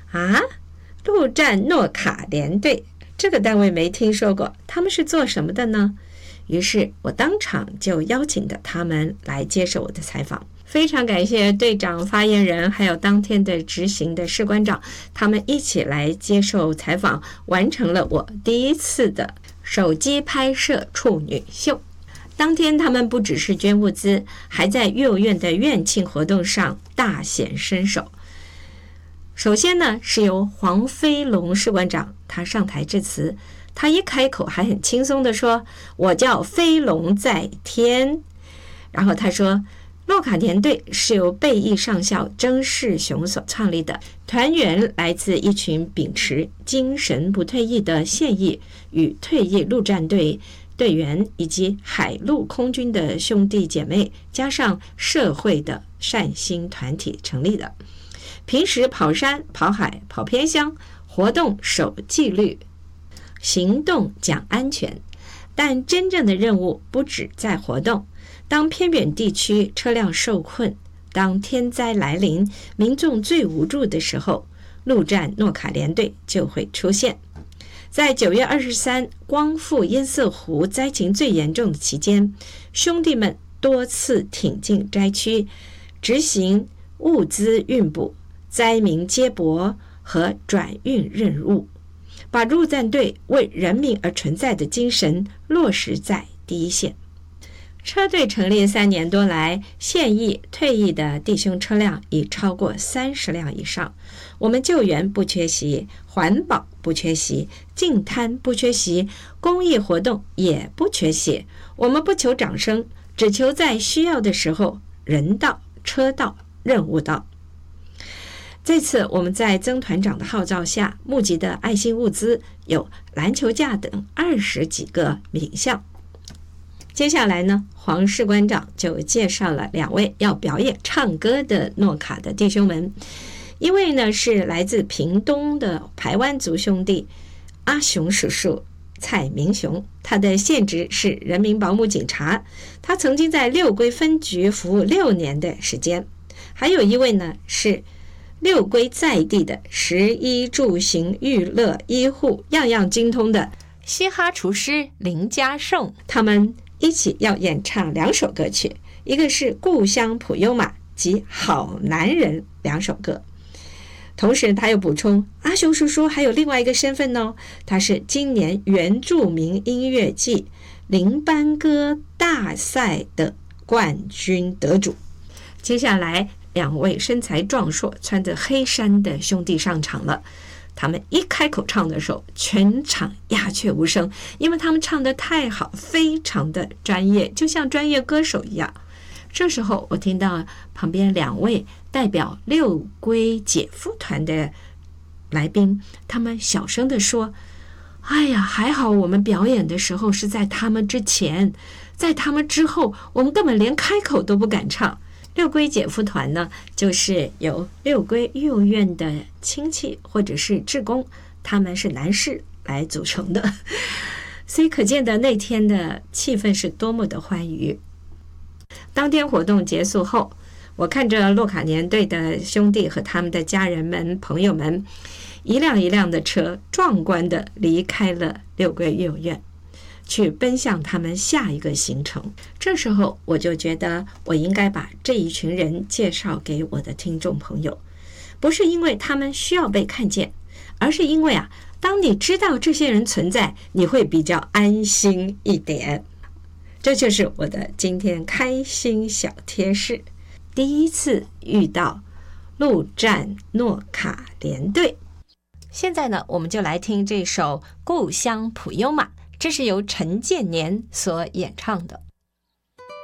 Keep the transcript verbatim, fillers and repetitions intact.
啊，陆战诺卡联队，这个单位没听说过，他们是做什么的呢？于是我当场就邀请的他们来接受我的采访。非常感谢队长、发言人还有当天的执行的士官长，他们一起来接受采访，完成了我第一次的手机拍摄处女秀。当天他们不只是捐物资，还在幼儿园的院庆活动上大显身手。首先呢，是由黄飞龙士官长他上台致辞，他一开口还很轻松地说：“我叫飞龙在天。”然后他说，洛卡联队是由备役上校曾世雄所创立的，团员来自一群秉持精神不退役的现役与退役陆战队队员，以及海陆空军的兄弟姐妹，加上社会的善心团体成立的。平时跑山、跑海、跑偏乡，活动守纪律，行动讲安全。但真正的任务不只在活动。当偏远地区车辆受困，当天灾来临，民众最无助的时候，陆战诺卡联队就会出现。在九月二十三光复堰塞湖灾情最严重的期间，兄弟们多次挺进灾区，执行物资运补、灾民接驳和转运任务，把陆战队为人民而存在的精神落实在第一线。车队成立三年多来，现役、退役的弟兄车辆已超过三十辆以上。我们救援不缺席，环保不缺席，净滩不缺席，公益活动也不缺席。我们不求掌声，只求在需要的时候，人到、车到、任务到。这次我们在曾团长的号召下，募集的爱心物资有篮球架等二十几个品项。接下来呢，黄士官长就介绍了两位要表演唱歌的诺卡的弟兄们。一位呢是来自屏东的排湾族兄弟阿雄叔叔蔡明雄，他的现职是人民保姆警察，他曾经在六龟分局服务六年的时间。还有一位呢是六龟在地的食衣住行娱乐医护样样精通的嘻哈厨师林家胜，他们一起要演唱两首歌曲，一个是故乡普悠玛及好男人两首歌。同时他又补充，阿雄叔叔还有另外一个身份哦，他是今年原住民音乐季林班歌大赛的冠军得主。接下来两位身材壮硕、穿着黑衫的兄弟上场了。他们一开口唱的时候，全场鸦雀无声，因为他们唱得太好，非常的专业，就像专业歌手一样。这时候我听到旁边两位代表六龟姐夫团的来宾，他们小声地说，哎呀，还好我们表演的时候是在他们之前，在他们之后我们根本连开口都不敢唱。六龟姐夫团呢，就是由六龟幼儿园的亲戚或者是志工，他们是男士来组成的，所以可见的那天的气氛是多么的欢愉。当天活动结束后，我看着洛卡联队的兄弟和他们的家人们、朋友们，一辆一辆的车壮观的离开了六龟幼儿园，去奔向他们下一个行程。这时候我就觉得我应该把这一群人介绍给我的听众朋友，不是因为他们需要被看见，而是因为啊，当你知道这些人存在，你会比较安心一点。这就是我的今天开心小贴士，第一次遇到陆战诺卡联队。现在呢，我们就来听这首《故乡普悠玛》，这是由陈建年所演唱的。